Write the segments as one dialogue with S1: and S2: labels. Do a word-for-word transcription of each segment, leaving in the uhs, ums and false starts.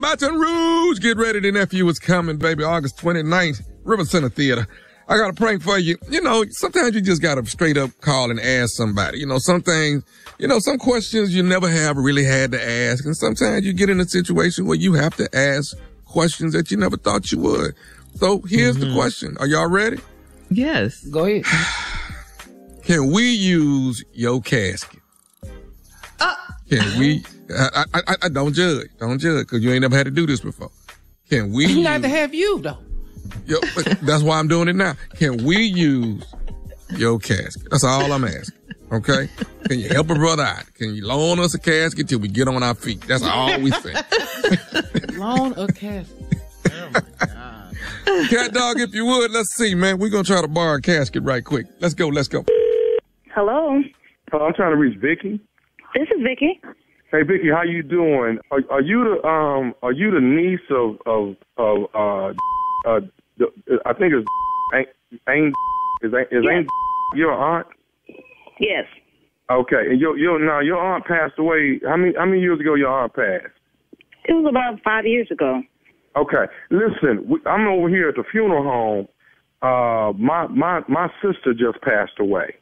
S1: Baton Rouge, get ready. The nephew is coming, baby. August twenty-ninth, River Center Theater. I got a prank for you. You know, sometimes you just got to straight up call and ask somebody. You know, some things, you know, some questions you never have really had to ask. And sometimes you get in a situation where you have to ask questions that you never thought you would. So here's mm-hmm. the question. Are y'all ready?
S2: Yes.
S3: Go ahead.
S1: Can we use your casket?
S3: Uh,
S1: Can we? I, I, I, I don't judge. Don't judge, because you ain't never had to do this before. Can we?
S3: He not to have you though.
S1: Yo, that's why I'm doing it now. Can we use your casket? That's all I'm asking. Okay? Can you help a brother out? Can you loan us a casket till we get on our feet? That's all we say.
S3: Loan a casket. Oh my God.
S1: Cat dog, if you would, let's see, man. We're gonna try to borrow a casket right quick. Let's go. Let's go.
S4: Hello.
S5: Hello, I'm trying to reach Vicky.
S4: This is Vicky.
S5: Hey Vicky, how you doing? Are, are you the um are you the niece of of of uh uh the, I think it's ain't ain't is ain't, is
S4: yes.
S5: ain't your aunt?
S4: Yes.
S5: Okay, and your your now your aunt passed away. How many how many years ago your aunt passed?
S4: It was about five years ago.
S5: Okay, listen, we, I'm over here at the funeral home. Uh, my my my sister just passed away,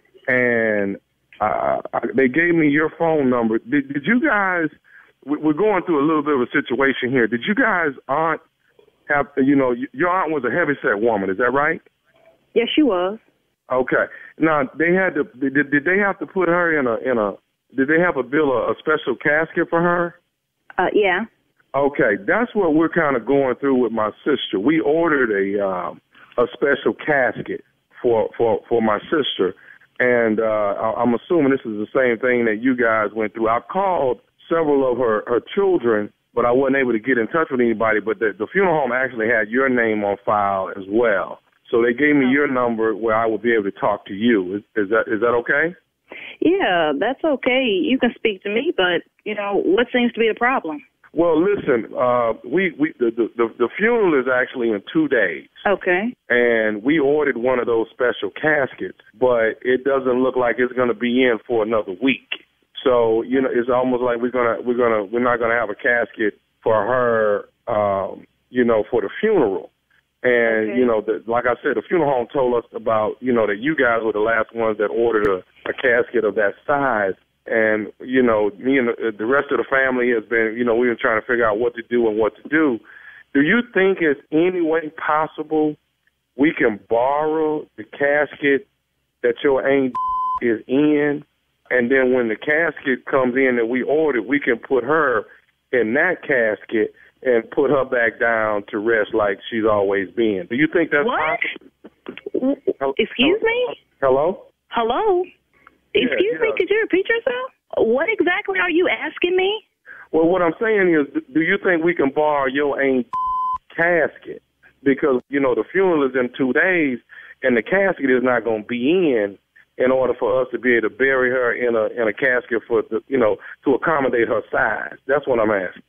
S5: and uh, they gave me your phone number. Did, did you guys? We're going through a little bit of a situation here. Did you guys aunt have? You know, your aunt was a heavyset woman. Is that right?
S4: Yes, she was.
S5: Okay. Now they had to. Did, did they have to put her in a in a? Did they have a bill a, a special casket for her?
S4: Uh, yeah.
S5: Okay, that's what we're kind of going through with my sister. We ordered a um, a special casket for, for, for my sister, and uh, I'm assuming this is the same thing that you guys went through. I called several of her, her children, but I wasn't able to get in touch with anybody, but the, the funeral home actually had your name on file as well. So they gave me your number where I would be able to talk to you. Is, is that is that okay?
S4: Yeah, that's okay. You can speak to me, but, you know, what seems to be the problem?
S5: Well, listen, uh, we, we the, the, the funeral is actually in two days.
S4: Okay.
S5: And we ordered one of those special caskets, but it doesn't look like it's going to be in for another week. So, you know, it's almost like we're going to, we're going to, we're not going to have a casket for her, um, you know, for the funeral. And, okay. you know, the, like I said, the funeral home told us about, you know, that you guys were the last ones that ordered a, a casket of that size. And, you know, me and the, the rest of the family has been, you know, we've been trying to figure out what to do and what to do. Do you think it's any way possible we can borrow the casket that your aunt is in, and then when the casket comes in that we ordered, we can put her in that casket and put her back down to rest like she's always been? Do you think that's
S4: what?
S5: possible?
S4: What? Excuse me?
S5: Hello?
S4: Hello? Excuse
S5: yeah, yeah.
S4: me, could you repeat yourself? What exactly are you asking me?
S5: Well, what I'm saying is, do you think we can borrow your aunt's casket? Because, you know, the funeral is in two days, and the casket is not going to be in in order for us to be able to bury her in a in a casket for, the, you know, to accommodate her size. That's what I'm asking.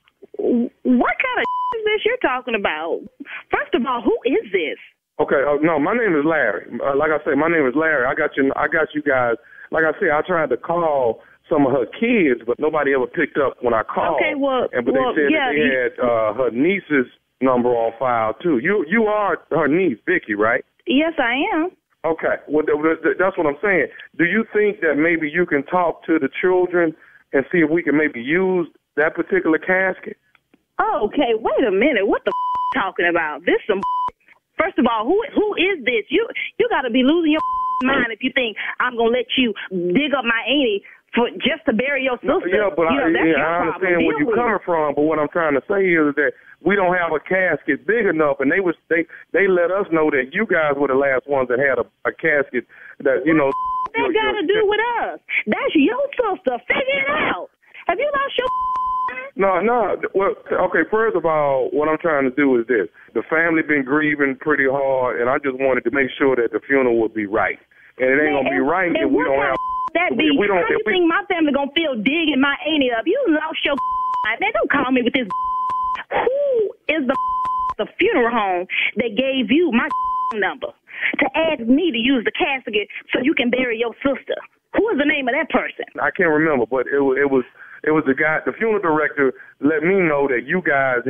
S4: What kind of is this you're talking about? First of all, who is this?
S5: Okay, uh, no, my name is Larry. Uh, like I said, my name is Larry. I got you. I got you guys. Like I said, I tried to call some of her kids, but nobody ever picked up when I called.
S4: Okay, well,
S5: and, but
S4: well,
S5: they said
S4: yeah,
S5: that they
S4: you...
S5: had uh, her niece's number on file too. You you are her niece, Vicky, right?
S4: Yes, I am.
S5: Okay, well, that's what I'm saying. Do you think that maybe you can talk to the children and see if we can maybe use that particular casket?
S4: Oh, okay, wait a minute. What the f- talking about? This some. First of all, who who is this? You you got to be losing your mind if you think I'm gonna let you dig up my auntie for just to bury your sister.
S5: No, yeah, but
S4: you know,
S5: I,
S4: that's
S5: yeah,
S4: your
S5: I understand
S4: problem.
S5: where you're coming from. But what I'm trying to say is that we don't have a casket big enough, and they was they they let us know that you guys were the last ones that had a, a casket that you know.
S4: What that got to do with us? That's your sister. Figure it out. Have you lost your?
S5: No, no. Well, okay, first of all, what I'm trying to do is this. The family been grieving pretty hard, and I just wanted to make sure that the funeral would be right. And it ain't going to be right if we don't have...
S4: That be,
S5: we don't,
S4: how you
S5: we,
S4: think my family going to feel digging my auntie up? You lost your mind. Man, don't call me with this. Who is the the funeral home that gave you my number to ask me to use the casket so you can bury your sister? Who is the name of that person?
S5: I can't remember, but it, it was... It was the guy, the funeral director, let me know that you guys